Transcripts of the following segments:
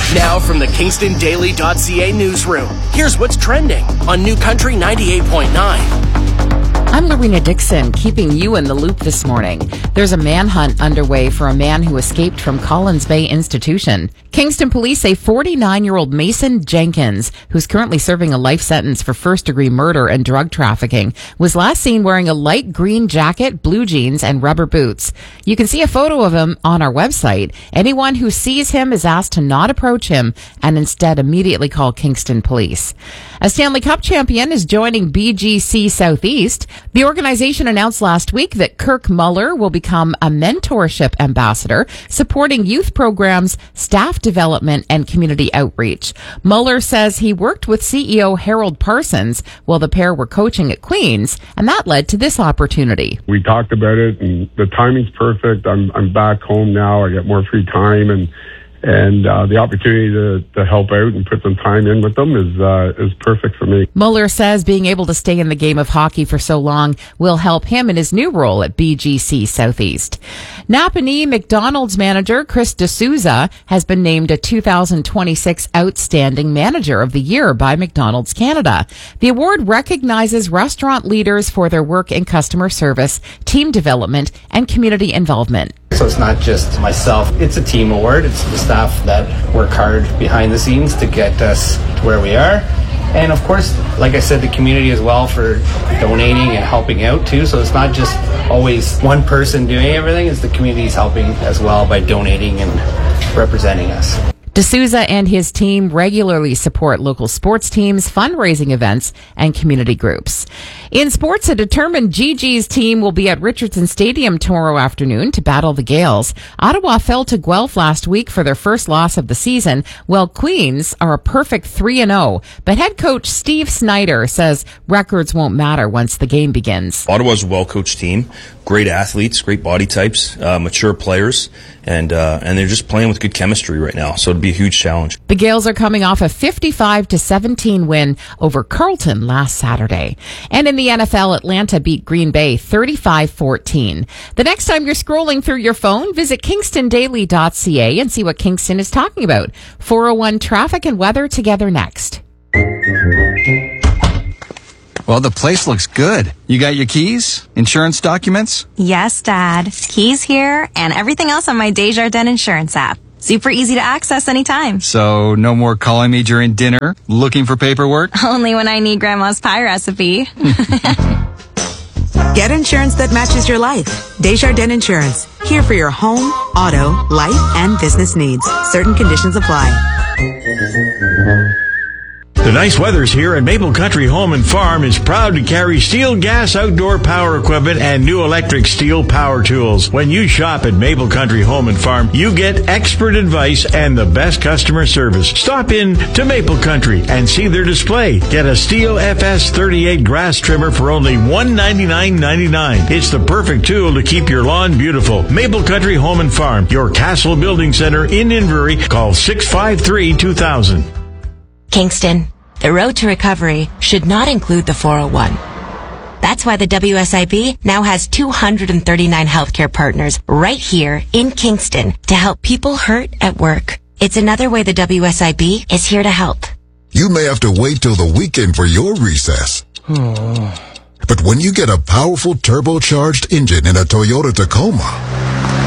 Now from the KingstonDaily.ca newsroom, here's what's trending on New Country 98.9. I'm Lorena Dixon, keeping you in the loop this morning. There's a manhunt underway for a man who escaped from Collins Bay Institution. Kingston police say 49-year-old Mason Jenkins, who's currently serving a life sentence for first-degree murder and drug trafficking, was last seen wearing a light green jacket, blue jeans, and rubber boots. You can see a photo of him on our website. Anyone who sees him is asked to not approach him and instead immediately call Kingston police. A Stanley Cup champion is joining BGC Southeast. The organization announced last week that Kirk Muller will become a mentorship ambassador, supporting youth programs, staff development, and community outreach. Muller says he worked with CEO Harold Parsons while the pair were coaching at Queens, and that led to this opportunity. We talked about it, and the timing's perfect. I'm back home now. I get more free time, and the opportunity to help out and put some time in with them is perfect for me. Muller says being able to stay in the game of hockey for so long will help him in his new role at BGC Southeast. Napanee McDonald's manager Chris D'Souza has been named a 2026 Outstanding Manager of the Year by McDonald's Canada. The award recognizes restaurant leaders for their work in customer service, team development, and community involvement. So it's not just myself, it's a team award. It's the staff that work hard behind the scenes to get us to where we are. And of course, like I said, the community as well for donating and helping out too. So it's not just always one person doing everything, it's the community's helping as well by donating and representing us. D'Souza and his team regularly support local sports teams, fundraising events, and community groups. In sports, a determined GG's team will be at Richardson Stadium tomorrow afternoon to battle the Gales. Ottawa fell to Guelph last week for their first loss of the season, while Queens are a perfect 3-0. But head coach Steve Snyder says records won't matter once the game begins. Ottawa's a well-coached team, great athletes, great body types, mature players, and they're just playing with good chemistry right now. So it'd be a huge challenge. The Gales are coming off a 55-17 win over Carleton last Saturday. And in the NFL, Atlanta beat Green Bay 35-14. The next time you're scrolling through your phone, visit KingstonDaily.ca and see what Kingston is talking about. 401 traffic and weather together next. Well, the place looks good. You got your keys? Insurance documents? Yes, Dad. Keys here and everything else on my Desjardins insurance app. Super easy to access anytime. So no more calling me during dinner, looking for paperwork? Only when I need Grandma's pie recipe. Get insurance that matches your life. Desjardins Insurance. Here for your home, auto, life, and business needs. Certain conditions apply. The nice weather's here, and Maple Country Home and Farm is proud to carry steel gas outdoor power equipment and new electric steel power tools. When you shop at Maple Country Home and Farm, you get expert advice and the best customer service. Stop in to Maple Country and see their display. Get a Steel FS38 grass trimmer for only $199.99. It's the perfect tool to keep your lawn beautiful. Maple Country Home and Farm, your Castle Building Center in Inverie. Call 653-2000. Kingston, the road to recovery should not include the 401. That's why the WSIB now has 239 healthcare partners right here in Kingston to help people hurt at work. It's another way the WSIB is here to help. You may have to wait till the weekend for your recess. But when you get a powerful turbocharged engine in a Toyota Tacoma,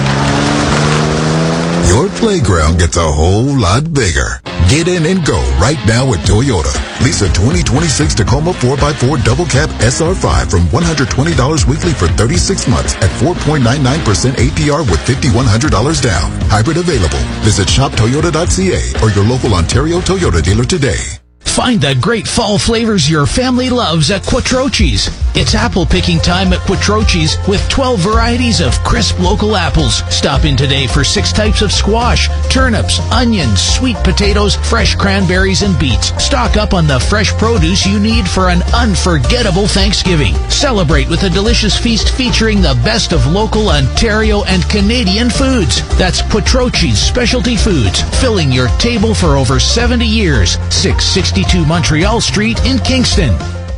your playground gets a whole lot bigger. Get in and go right now at Toyota. Lease a 2026 Tacoma 4x4 Double Cab SR5 from $120 weekly for 36 months at 4.99% APR with $5,100 down. Hybrid available. Visit shoptoyota.ca or your local Ontario Toyota dealer today. Find the great fall flavors your family loves at Quattrochi's. It's apple picking time at Quattrochi's with 12 varieties of crisp local apples. Stop in today for 6 types of squash, turnips, onions, sweet potatoes, fresh cranberries, and beets. Stock up on the fresh produce you need for an unforgettable Thanksgiving. Celebrate with a delicious feast featuring the best of local Ontario and Canadian foods. That's Quattrochi's Specialty Foods, filling your table for over 70 years. 662 Montreal Street in Kingston.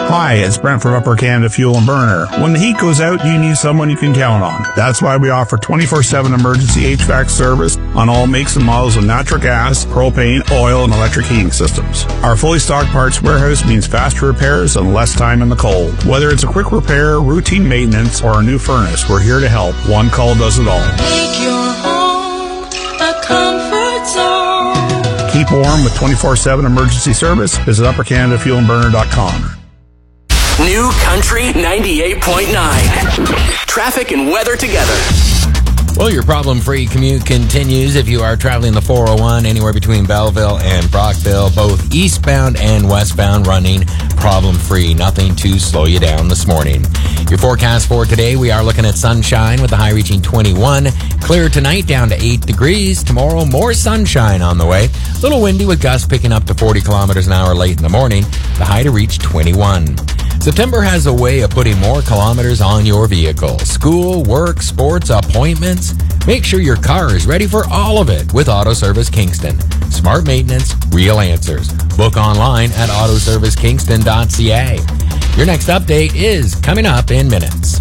Hi, it's Brent from Upper Canada Fuel and Burner. When the heat goes out, you need someone you can count on. That's why we offer 24/7 emergency HVAC service on all makes and models of natural gas, propane, oil, and electric heating systems. Our fully stocked parts warehouse means faster repairs and less time in the cold. Whether it's a quick repair, routine maintenance, or a new furnace, we're here to help. One call does it all. Make your home a comfort zone. Keep warm with 24/7 emergency service. Visit uppercanadafuelandburner.com. New Country 98.9. Traffic and weather together. Well, your problem-free commute continues if you are traveling the 401 anywhere between Belleville and Brockville, both eastbound and westbound running problem-free. Nothing to slow you down this morning. Your forecast for today, we are looking at sunshine with the high reaching 21. Clear tonight down to 8 degrees. Tomorrow, more sunshine on the way. Little windy with gusts picking up to 40 kilometers an hour late in the morning. The high to reach 21. September has a way of putting more kilometers on your vehicle. School, work, sports, appointments. Make sure your car is ready for all of it with Auto Service Kingston. Smart maintenance, real answers. Book online at autoservicekingston.ca. Your next update is coming up in minutes.